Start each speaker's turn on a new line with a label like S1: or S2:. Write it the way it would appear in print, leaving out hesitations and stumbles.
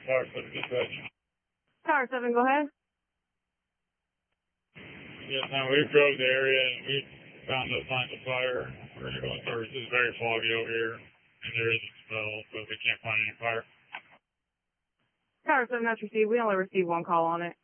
S1: Tower 7, dispatch.
S2: Tower 7, go ahead.
S1: Yes, now we drove the area and we found no signs of fire or anyone. It's very foggy over here and there is a smell, but we can't find any fire.
S2: Tower 7, that's received. We only received one call on it.